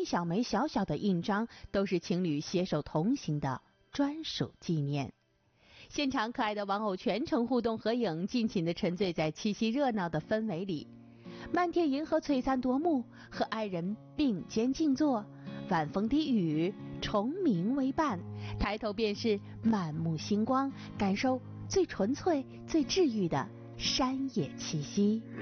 一小枚小小的印章，都是情侣携手同行的专属纪念。现场可爱的玩偶全程互动合影，尽情地沉醉在七夕热闹的氛围里。漫天银河璀璨夺目，和爱人并肩静坐，晚风低语，虫鸣为伴，抬头便是满目星光，感受最纯粹最治愈的山野气息。